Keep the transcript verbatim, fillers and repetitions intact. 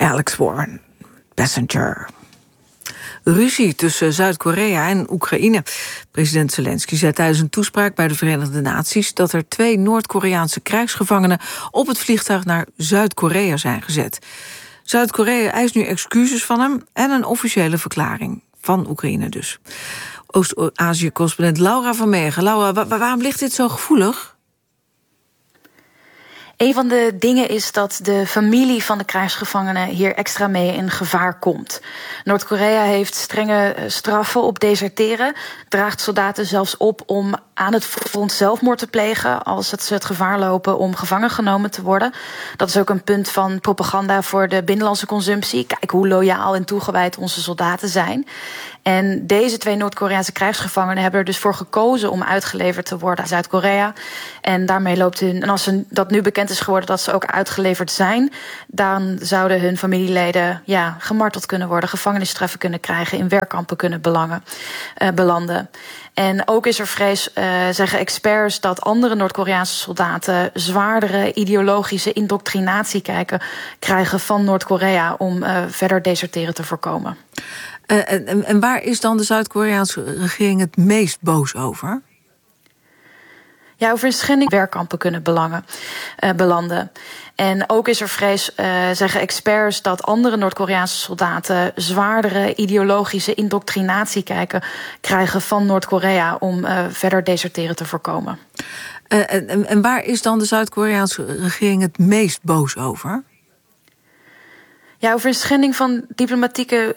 Alex Warren, Passenger. Ruzie tussen Zuid-Korea en Oekraïne. President Zelensky zei tijdens een toespraak bij de Verenigde Naties dat er twee Noord-Koreaanse krijgsgevangenen op het vliegtuig naar Zuid-Korea zijn gezet. Zuid-Korea eist nu excuses van hem en een officiële verklaring. Van Oekraïne dus. Oost-Azië-correspondent Laura van Meegen. Laura, wa- waarom ligt dit zo gevoelig? Een van de dingen is dat de familie van de krijgsgevangenen hier extra mee in gevaar komt. Noord-Korea heeft strenge straffen op deserteren, draagt soldaten zelfs op om aan het front zelfmoord te plegen als het ze het gevaar lopen om gevangen genomen te worden. Dat is ook een punt van propaganda voor de binnenlandse consumptie. Kijk hoe loyaal en toegewijd onze soldaten zijn. En deze twee Noord-Koreaanse krijgsgevangenen hebben er dus voor gekozen om uitgeleverd te worden aan Zuid-Korea. En daarmee loopt hun. En als ze, dat nu bekend is geworden dat ze ook uitgeleverd zijn, dan zouden hun familieleden ja, gemarteld kunnen worden, gevangenisstraffen kunnen krijgen, in werkkampen kunnen belangen, uh, belanden. En ook is er vrees, uh, zeggen experts, dat andere Noord-Koreaanse soldaten zwaardere ideologische indoctrinatie kijken, krijgen van Noord-Korea om uh, verder deserteren te voorkomen. Uh, en, en waar is dan de Zuid-Koreaanse regering het meest boos over? Ja, over een schending werkkampen kunnen belangen, uh, belanden. En ook is er vrees, uh, zeggen experts, dat andere Noord-Koreaanse soldaten zwaardere ideologische indoctrinatie kijken, krijgen van Noord-Korea om uh, verder deserteren te voorkomen. Uh, en, en waar is dan de Zuid-Koreaanse regering het meest boos over? Ja, over een schending van diplomatieke